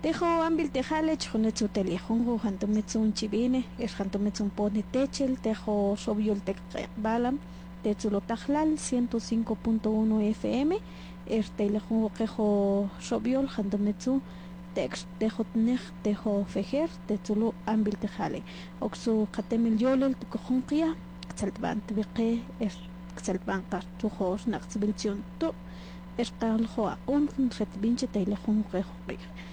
Tejo ambil tejale chunetsu telejungu hantumetsun chibine es hantumetsun pone techel tejo sobiol balam tetsulo tajlal 105.1 FM telejungu quejo sobiol hantumetsu tejo tnej tejo fejer tetsulo ambil tejale oxu qatemil yolel tukujunqia tsaltban tbiqe tsaltban qartujos naqsbilsion tu esqal jo aqun retbinche telejungu quejo